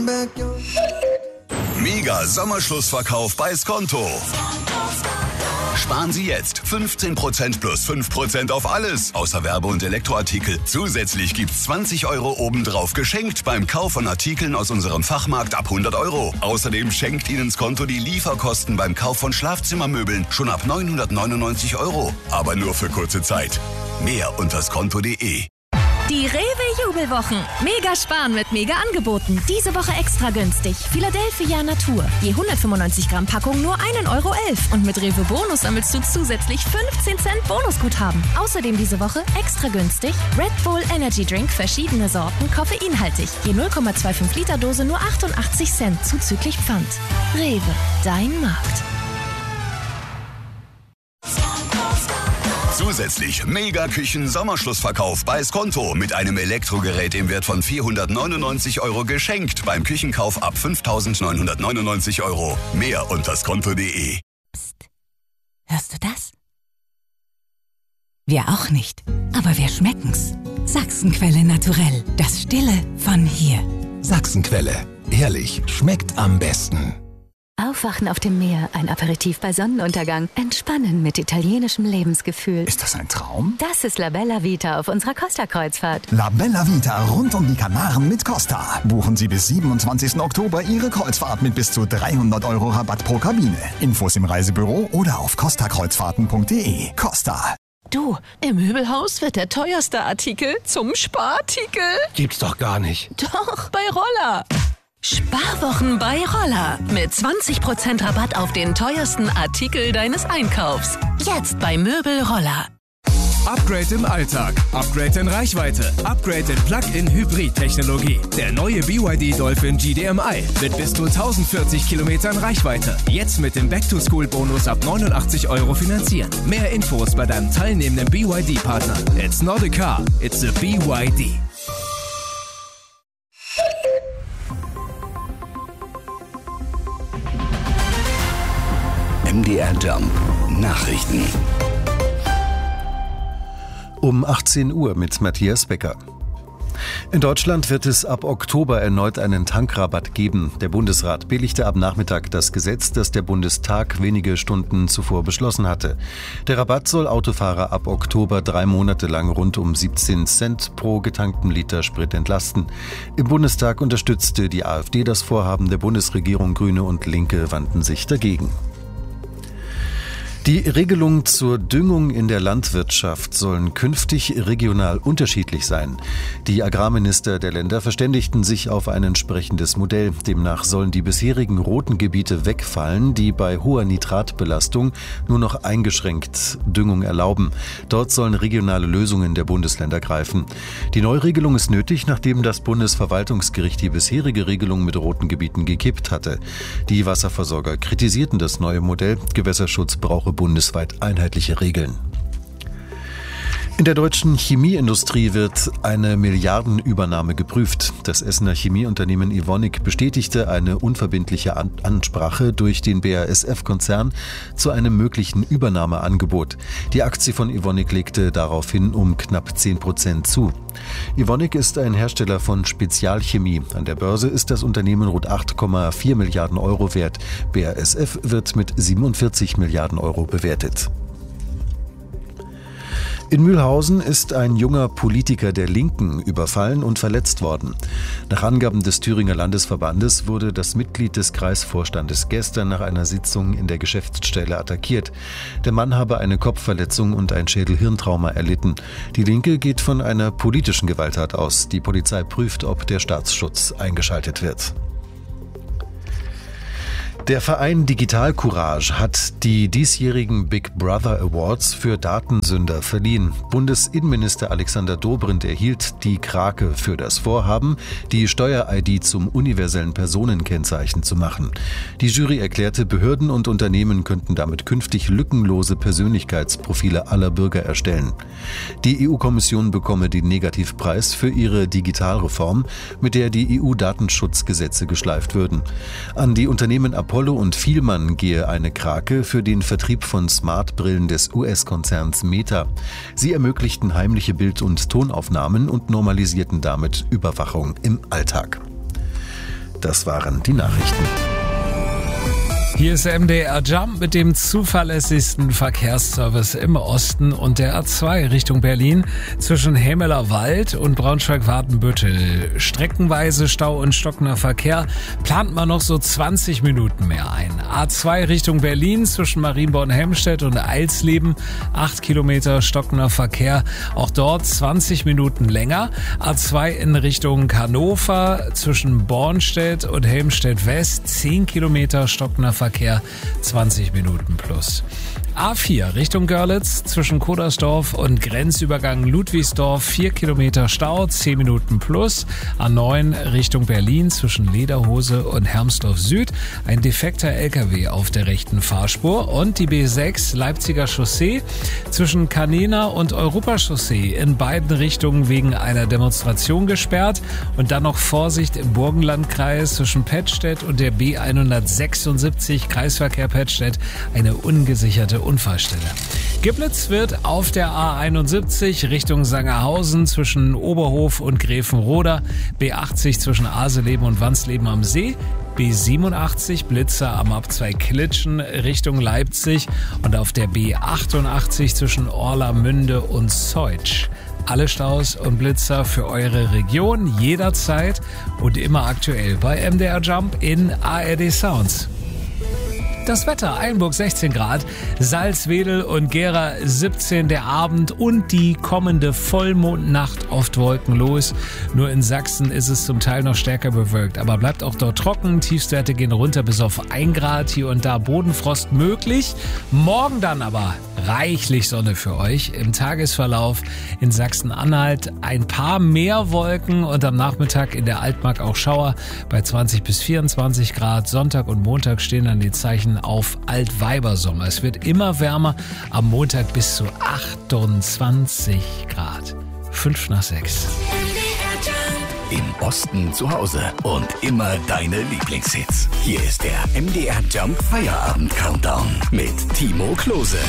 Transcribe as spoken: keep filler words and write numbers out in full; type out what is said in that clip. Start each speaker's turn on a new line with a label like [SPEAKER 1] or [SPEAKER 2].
[SPEAKER 1] Mega Sommerschlussverkauf bei Skonto. Sparen Sie jetzt fünfzehn Prozent plus fünf Prozent auf alles, außer Werbe- und Elektroartikel. Zusätzlich gibt's zwanzig Euro obendrauf geschenkt beim Kauf von Artikeln aus unserem Fachmarkt ab hundert Euro. Außerdem schenkt Ihnen Skonto die Lieferkosten beim Kauf von Schlafzimmermöbeln schon ab neunhundertneunundneunzig Euro. Aber nur für kurze Zeit. Mehr unter skonto punkt de.
[SPEAKER 2] Die Rewe-Jubelwochen. Mega sparen mit Mega-Angeboten. Diese Woche extra günstig. Philadelphia Natur. Je hundertfünfundneunzig Gramm Packung nur ein Euro elf. Und mit Rewe Bonus sammelst du zusätzlich fünfzehn Cent Bonusguthaben. Außerdem diese Woche extra günstig Red Bull Energy Drink, verschiedene Sorten, koffeinhaltig. Je null Komma fünfundzwanzig Liter Dose nur achtundachtzig Cent zuzüglich Pfand. Rewe, dein Markt.
[SPEAKER 1] Zusätzlich Mega-Küchen-Sommerschlussverkauf bei Skonto mit einem Elektrogerät im Wert von vierhundertneunundneunzig Euro geschenkt beim Küchenkauf ab fünftausendneunhundertneunundneunzig Euro. Mehr unter skonto punkt de.
[SPEAKER 3] Psst. Hörst du das? Wir auch nicht, aber wir schmecken's. Sachsenquelle Naturell, das Stille von hier.
[SPEAKER 4] Sachsenquelle, ehrlich, schmeckt am besten.
[SPEAKER 5] Aufwachen auf dem Meer, ein Aperitif bei Sonnenuntergang, entspannen mit italienischem Lebensgefühl.
[SPEAKER 4] Ist das ein Traum?
[SPEAKER 5] Das ist La Bella Vita auf unserer Costa-Kreuzfahrt.
[SPEAKER 4] La Bella Vita rund um die Kanaren mit Costa. Buchen Sie bis siebenundzwanzigsten Oktober Ihre Kreuzfahrt mit bis zu dreihundert Euro Rabatt pro Kabine. Infos im Reisebüro oder auf costa kreuzfahrten punkt de. Costa.
[SPEAKER 6] Du, im Möbelhaus wird der teuerste Artikel zum Sparartikel.
[SPEAKER 7] Gibt's doch gar nicht.
[SPEAKER 6] Doch, bei Roller. Sparwochen bei Roller. Mit zwanzig Prozent Rabatt auf den teuersten Artikel deines Einkaufs. Jetzt bei Möbel Roller.
[SPEAKER 8] Upgrade im Alltag, Upgrade in Reichweite, Upgrade in Plug-in-Hybrid-Technologie. Der neue B Y D Dolphin G D M I mit bis zu tausendvierzig Kilometern Reichweite. Jetzt mit dem Back-to-School-Bonus ab neunundachtzig Euro finanzieren. Mehr Infos bei deinem teilnehmenden B Y D-Partner. It's not a car, it's a B Y D.
[SPEAKER 1] M D R Jump Nachrichten.
[SPEAKER 9] Um achtzehn Uhr mit Matthias Becker. In Deutschland wird es ab Oktober erneut einen Tankrabatt geben. Der Bundesrat billigte ab Nachmittag das Gesetz, das der Bundestag wenige Stunden zuvor beschlossen hatte. Der Rabatt soll Autofahrer ab Oktober drei Monate lang rund um siebzehn Cent pro getankten Liter Sprit entlasten. Im Bundestag unterstützte die AfD das Vorhaben der Bundesregierung. Grüne und Linke wandten sich dagegen. Die Regelungen zur Düngung in der Landwirtschaft sollen künftig regional unterschiedlich sein. Die Agrarminister der Länder verständigten sich auf ein entsprechendes Modell. Demnach sollen die bisherigen roten Gebiete wegfallen, die bei hoher Nitratbelastung nur noch eingeschränkt Düngung erlauben. Dort sollen regionale Lösungen der Bundesländer greifen. Die Neuregelung ist nötig, nachdem das Bundesverwaltungsgericht die bisherige Regelung mit roten Gebieten gekippt hatte. Die Wasserversorger kritisierten das neue Modell. Gewässerschutz brauche bundesweit einheitliche Regeln. In der deutschen Chemieindustrie wird eine Milliardenübernahme geprüft. Das Essener Chemieunternehmen Evonik bestätigte eine unverbindliche Ansprache durch den B A S F-Konzern zu einem möglichen Übernahmeangebot. Die Aktie von Evonik legte daraufhin um knapp zehn Prozent zu. Evonik ist ein Hersteller von Spezialchemie. An der Börse ist das Unternehmen rund acht Komma vier Milliarden Euro wert. B A S F wird mit siebenundvierzig Milliarden Euro bewertet. In Mühlhausen ist ein junger Politiker der Linken überfallen und verletzt worden. Nach Angaben des Thüringer Landesverbandes wurde das Mitglied des Kreisvorstandes gestern nach einer Sitzung in der Geschäftsstelle attackiert. Der Mann habe eine Kopfverletzung und ein Schädel-Hirntrauma erlitten. Die Linke geht von einer politischen Gewalttat aus. Die Polizei prüft, ob der Staatsschutz eingeschaltet wird. Der Verein Digital Courage hat die diesjährigen Big Brother Awards für Datensünder verliehen. Bundesinnenminister Alexander Dobrindt erhielt die Krake für das Vorhaben, die Steuer-I D zum universellen Personenkennzeichen zu machen. Die Jury erklärte, Behörden und Unternehmen könnten damit künftig lückenlose Persönlichkeitsprofile aller Bürger erstellen. Die E U-Kommission bekomme den Negativpreis für ihre Digitalreform, mit der die E U-Datenschutzgesetze geschleift würden. An die Unternehmen Apollo und Vielmann gehe eine Krake für den Vertrieb von Smartbrillen des U S-Konzerns Meta. Sie ermöglichten heimliche Bild- und Tonaufnahmen und normalisierten damit Überwachung im Alltag. Das waren die Nachrichten.
[SPEAKER 7] Hier ist der M D R Jump mit dem zuverlässigsten Verkehrsservice im Osten und der A zwei Richtung Berlin zwischen Hämeler Wald und Braunschweig-Watenbüttel. Streckenweise Stau und stockender Verkehr, plant man noch so zwanzig Minuten mehr ein. A zwei Richtung Berlin zwischen Marienborn-Helmstedt und Eilsleben, acht Kilometer stockender Verkehr, auch dort zwanzig Minuten länger. A zwei in Richtung Hannover zwischen Bornstedt und Helmstedt West, zehn Kilometer stockender Verkehr. Verkehr, zwanzig Minuten plus. A vier Richtung Görlitz zwischen Kodersdorf und Grenzübergang Ludwigsdorf, vier Kilometer Stau, zehn Minuten plus. A neun Richtung Berlin zwischen Lederhose und Hermsdorf Süd, ein defekter L K W auf der rechten Fahrspur. Und die B sechs Leipziger Chaussee zwischen Canena und Europachaussee in beiden Richtungen wegen einer Demonstration gesperrt. Und dann noch Vorsicht im Burgenlandkreis zwischen Pettstedt und der B hundertsechsundsiebzig Kreisverkehr Pettstedt, eine ungesicherte Unfallstelle. Geblitzt wird auf der A einundsiebzig Richtung Sangerhausen zwischen Oberhof und Gräfenroda, B achtzig zwischen Aseleben und Wansleben am See, B siebenundachtzig Blitzer am Abzweig Klitschen Richtung Leipzig und auf der B achtundachtzig zwischen Orlamünde und Zeutsch. Alle Staus und Blitzer für eure Region jederzeit und immer aktuell bei M D R Jump in A R D Sounds. Das Wetter, Eilenburg sechzehn Grad, Salzwedel und Gera siebzehn, der Abend und die kommende Vollmondnacht oft wolkenlos. Nur in Sachsen ist es zum Teil noch stärker bewölkt, aber bleibt auch dort trocken. Tiefstwerte gehen runter bis auf ein Grad, hier und da Bodenfrost möglich. Morgen dann aber reichlich Sonne für euch. Im Tagesverlauf in Sachsen-Anhalt ein paar mehr Wolken und am Nachmittag in der Altmark auch Schauer bei zwanzig bis vierundzwanzig Grad. Sonntag und Montag stehen dann die Zeichen auf Altweibersommer. Es wird immer wärmer, am Montag bis zu achtundzwanzig Grad. Fünf nach sechs.
[SPEAKER 10] Im Osten zu Hause und immer deine Lieblingshits. Hier ist der M D R Jump Feierabend Countdown mit Timo Klose.